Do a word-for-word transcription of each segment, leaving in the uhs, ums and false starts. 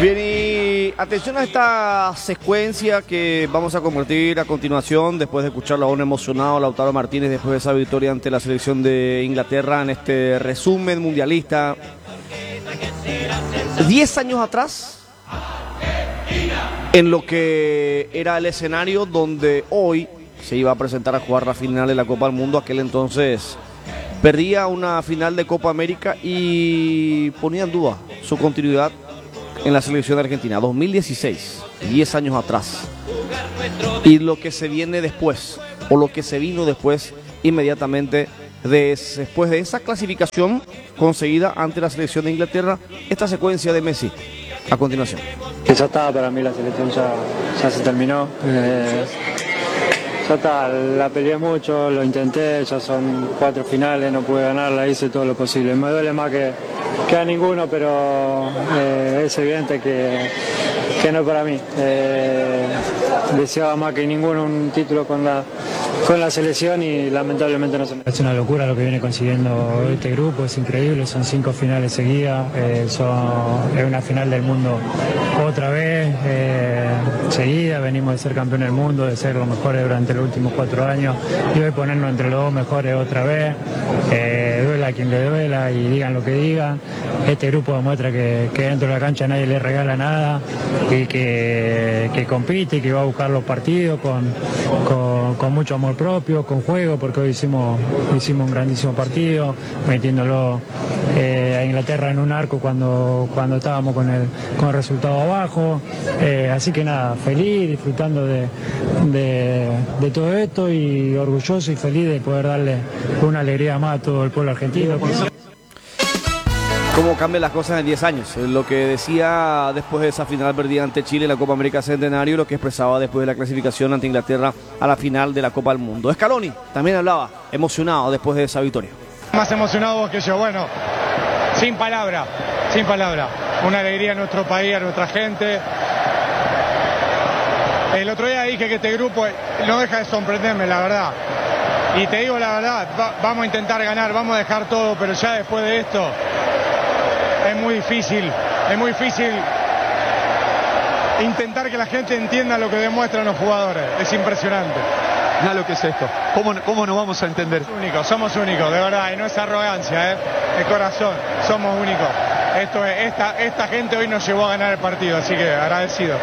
Bien, y atención a esta secuencia que vamos a convertir a continuación, después de escucharlo aún emocionado Lautaro Martínez, después de esa victoria ante la selección de Inglaterra en este resumen mundialista. Diez años atrás, en lo que era el escenario donde hoy se iba a presentar a jugar la final de la Copa del Mundo. Aquel entonces perdía una final de Copa América y ponía en duda su continuidad en la selección de Argentina. Dos mil dieciséis, diez años atrás, y lo que se viene después, o lo que se vino después, inmediatamente de, después de esa clasificación conseguida ante la selección de Inglaterra. Esta secuencia de Messi a continuación. Que ya estaba, para mí la selección ya, ya se terminó. Eh, ya está, la peleé mucho, lo intenté, ya son cuatro finales, no pude ganarla, hice todo lo posible. Me duele más que, que a ninguno, pero eh, es evidente que, que no es para mí. Eh, deseaba más que ninguno un título con la, con la selección y lamentablemente no se me... Es una locura lo que viene consiguiendo este grupo, es increíble, son cinco finales seguidas, eh, son, es una final del mundo otra vez, eh, seguida, venimos de ser campeones del mundo, de ser los mejores durante los últimos cuatro años, y hoy ponernos entre los dos mejores otra vez, eh, duela a quien le duela y digan lo que digan. Este grupo demuestra que, que dentro de la cancha nadie le regala nada y que, que compite y que va a buscar los partidos con, con, con mucho amor propio, con juego, porque hoy hicimos, hicimos un grandísimo partido, metiéndolo eh, a Inglaterra en un arco cuando, cuando estábamos con el, con el resultado abajo. Eh, así que nada, feliz, disfrutando de, de, de todo esto y orgulloso y feliz de poder darle una alegría más a todo el pueblo argentino. Cómo cambian las cosas en diez años. Lo que decía después de esa final perdida ante Chile en la Copa América Centenario, lo que expresaba después de la clasificación ante Inglaterra a la final de la Copa del Mundo. Scaloni también hablaba emocionado después de esa victoria. Más emocionado que yo, bueno, sin palabra, sin palabra. Una alegría a nuestro país, a nuestra gente. El otro día dije que este grupo no deja de sorprenderme, la verdad. Y te digo la verdad, va, vamos a intentar ganar, vamos a dejar todo, pero ya después de esto es muy difícil, es muy difícil intentar que la gente entienda lo que demuestran los jugadores. Es impresionante. Nada lo que es esto. ¿Cómo, cómo nos vamos a entender? Somos únicos, somos únicos, de verdad, y no es arrogancia, ¿eh? Es corazón, somos únicos. Esto es, esta, esta gente hoy nos llevó a ganar el partido, así que agradecido.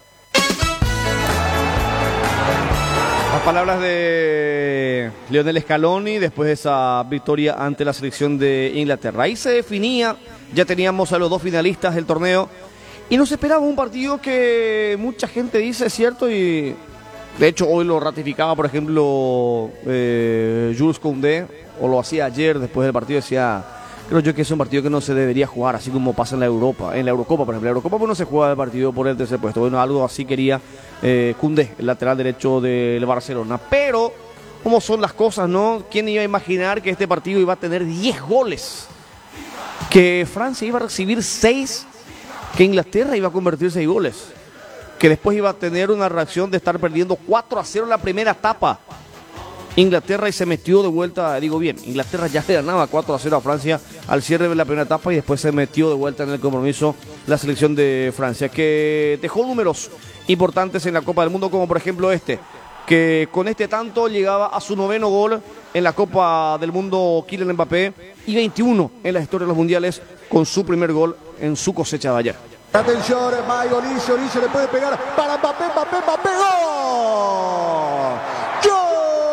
Las palabras de Lionel Scaloni después de esa victoria ante la selección de Inglaterra. Ahí se definía, ya teníamos a los dos finalistas del torneo y nos esperaba un partido que mucha gente dice es cierto, y de hecho hoy lo ratificaba, por ejemplo, eh, Jules Koundé, o lo hacía ayer después del partido, decía, creo yo que es un partido que no se debería jugar, así como pasa en la Europa, en la Eurocopa, por ejemplo. En la Eurocopa pues no se juega el partido por el tercer puesto. Bueno, algo así quería eh, Koundé, el lateral derecho del Barcelona. Pero, ¿cómo son las cosas, no? ¿Quién iba a imaginar que este partido iba a tener diez goles? Que Francia iba a recibir seis, que Inglaterra iba a convertir seis goles. Que después iba a tener una reacción de estar perdiendo cuatro a cero en la primera etapa Inglaterra, y se metió de vuelta, digo bien, Inglaterra ya le ganaba cuatro a cero a Francia al cierre de la primera etapa y después se metió de vuelta en el compromiso la selección de Francia, que dejó números importantes en la Copa del Mundo, como por ejemplo este, que con este tanto llegaba a su noveno gol en la Copa del Mundo Kylian Mbappé y veintiuno en la historia de los mundiales con su primer gol en su cosecha de ayer. Atención, Mike Olise, Olise le puede pegar para Mbappé, Mbappé, Mbappé, ¡gol! ¡Gol!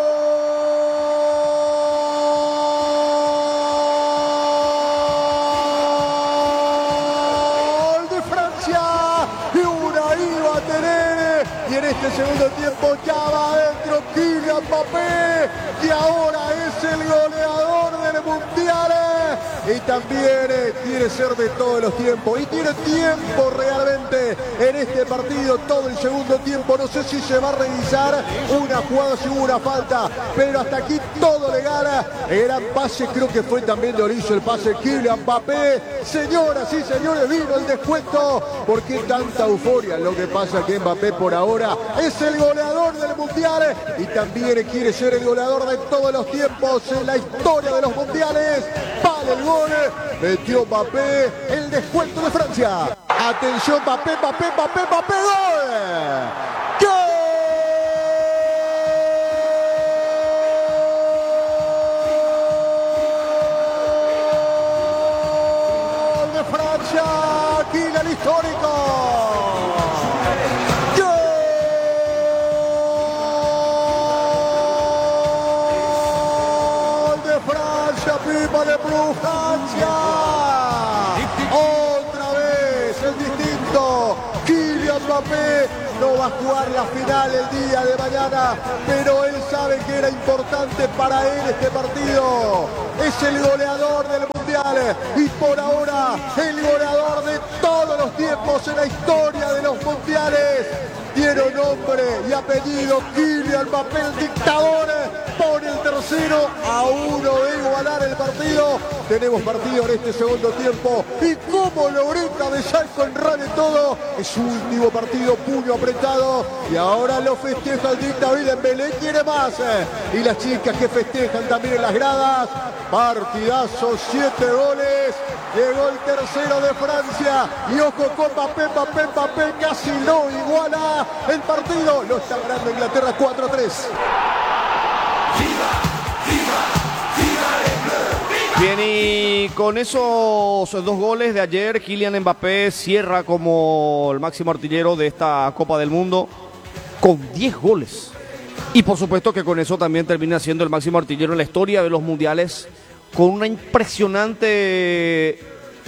Y en este segundo tiempo ya va adentro Kylian Mbappé, que ahora es el goleador del Mundial. Y también eh, quiere ser de todos los tiempos. Y tiene tiempo realmente en este partido, todo el segundo tiempo. No sé si se va a revisar una jugada, si hubo una falta, pero hasta aquí todo legal. El gran pase creo que fue también de Olise, el pase Kylian Mbappé. Señoras y señores, vino el descuento. ¿Por qué tanta euforia? Lo que pasa que Mbappé por ahora es el goleador del Mundial y también quiere ser el goleador de todos los tiempos en la historia de los Mundiales. Vale el gol. gol. Metió Mbappé, el descuento de Francia. Atención, Mbappé, Mbappé, Mbappé, Mbappé, gol. ¡Gol! De Francia, Kylian histórico. Gol de Francia, pipa de Francia. Otra vez el distinto Kylian Mbappé no va a jugar la final el día de mañana, pero él sabe que era importante para él este partido. Es el goleador del Mundial y por ahora el goleador de todos los tiempos en la historia de los Mundiales. Tiene nombre y apellido Kylian Mbappé, el dictador, pone el tercero a uno de igualar el partido. Tenemos partido en este segundo tiempo y como lo grita de Salco en rane todo, es su último partido, puño apretado y ahora lo festeja el Dick David en Belén, quiere más. Y las chicas que festejan también en las gradas, partidazo, siete goles. Llegó el tercero de Francia y ojo con Mbappé, Mbappé, Mbappé, casi no iguala el partido. Lo está ganando Inglaterra cuatro a tres. Bien, y con esos dos goles de ayer, Kylian Mbappé cierra como el máximo artillero de esta Copa del Mundo con diez goles. Y por supuesto que con eso también termina siendo el máximo artillero en la historia de los mundiales, con una impresionante...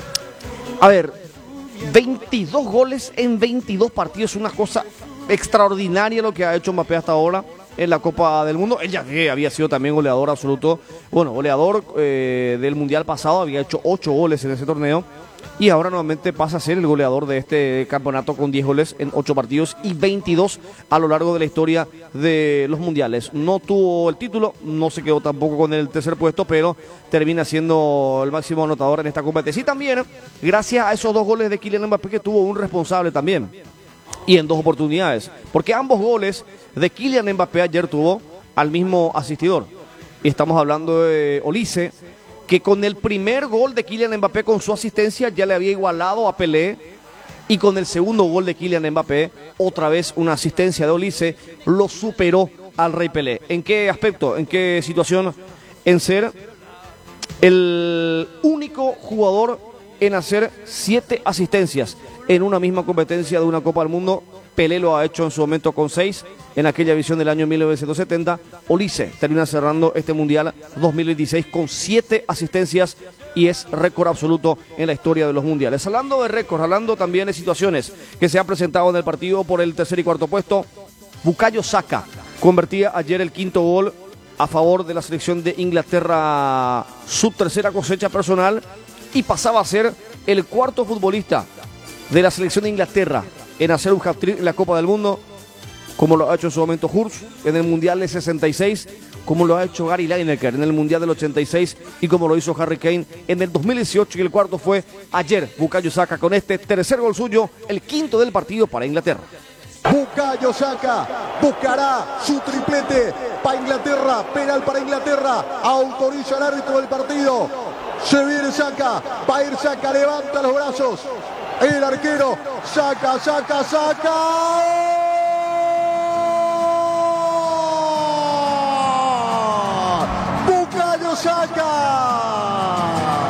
A ver, veintidós goles en veintidós partidos, una cosa extraordinaria lo que ha hecho Mbappé hasta ahora en la Copa del Mundo. Él ya que había sido también goleador absoluto, bueno, goleador eh, del Mundial pasado, había hecho ocho goles en ese torneo y ahora nuevamente pasa a ser el goleador de este campeonato con diez goles en ocho partidos y veintidós a lo largo de la historia de los mundiales. No tuvo el título, no se quedó tampoco con el tercer puesto, pero termina siendo el máximo anotador en esta competencia. Y también, gracias a esos dos goles de Kylian Mbappé, que tuvo un responsable también, y en dos oportunidades, porque ambos goles de Kylian Mbappé ayer tuvo al mismo asistidor. Y estamos hablando de Olise, que con el primer gol de Kylian Mbappé con su asistencia ya le había igualado a Pelé, y con el segundo gol de Kylian Mbappé, otra vez una asistencia de Olise, lo superó al Rey Pelé. ¿En qué aspecto? ¿En qué situación? En ser el único jugador en hacer siete asistencias en una misma competencia de una Copa del Mundo. Pelé lo ha hecho en su momento con seis en aquella edición del año mil novecientos setenta. Olise termina cerrando este Mundial dos mil veintiséis con siete asistencias y es récord absoluto en la historia de los mundiales. Hablando de récord, hablando también de situaciones que se han presentado en el partido por el tercer y cuarto puesto, Bukayo Saka convertía ayer el quinto gol a favor de la selección de Inglaterra, su tercera cosecha personal, y pasaba a ser el cuarto futbolista de la selección de Inglaterra en hacer un hat-trick en la Copa del Mundo, como lo ha hecho en su momento Hurst en el Mundial del sesenta y seis, como lo ha hecho Gary Lineker en el Mundial del ochenta y seis y como lo hizo Harry Kane en el dos mil dieciocho, y el cuarto fue ayer Bukayo Saka con este tercer gol suyo, el quinto del partido para Inglaterra. Bukayo Saka buscará su triplete para Inglaterra, penal para Inglaterra, autoriza el árbitro del partido. Se viene Saka, va a ir Saka, levanta los brazos. El arquero, Saka, Saka, Saka. Bukayo Saka.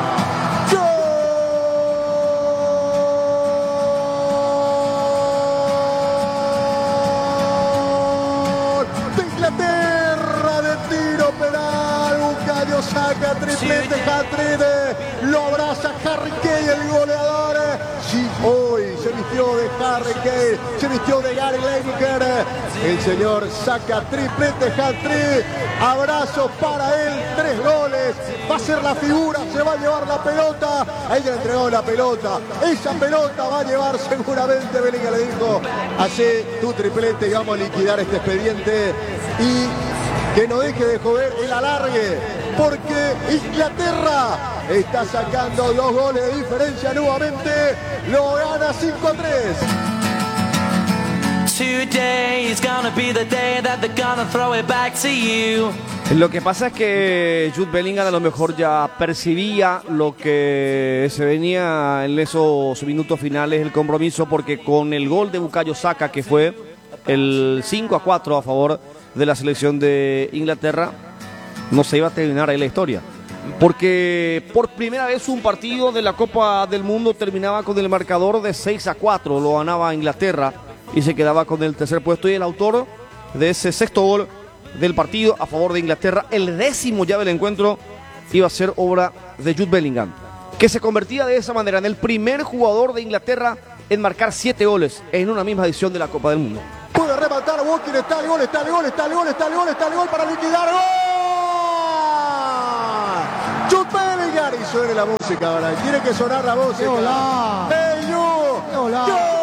Gol de Inglaterra de tiro penal. Bukayo Saka, triplete, hat-trick. Lo abraza Harry Kane, el goleador. Sí, hoy se vistió de Harry Kane, se vistió de Gary Lineker. El señor Saka, triplete, hat-trick. Abrazos para él, tres goles. Va a ser la figura, se va a llevar la pelota. Ahí le entregó la pelota. Esa pelota va a llevar seguramente, Bellingham le dijo: hacé tu triplete y vamos a liquidar este expediente. Y que no deje de joder el alargue, porque Inglaterra está sacando dos goles de diferencia nuevamente. Lo gana cinco a tres. today's gonna be the day that they're gonna throw it back to you. Lo que pasa es que Jude Bellingham a lo mejor ya percibía lo que se venía en esos minutos finales del compromiso, porque con el gol de Bukayo Saka, que fue el cinco a cuatro a favor de la selección de Inglaterra, no se iba a terminar ahí la historia. Porque por primera vez un partido de la Copa del Mundo terminaba con el marcador de seis a cuatro, lo ganaba Inglaterra y se quedaba con el tercer puesto, y el autor de ese sexto gol del partido a favor de Inglaterra, el décimo llave del encuentro, iba a ser obra de Jude Bellingham, que se convertía de esa manera en el primer jugador de Inglaterra en marcar siete goles en una misma edición de la Copa del Mundo. Puede rematar Walker, está el gol, está el gol, está el gol, está el gol, está el gol para liquidar. ¡Gol! Jude Bellingham, y suene la música ahora, tiene que sonar la música. ¡Qué hola! ¡Hey, you! ¡Qué hola! ¡Gol!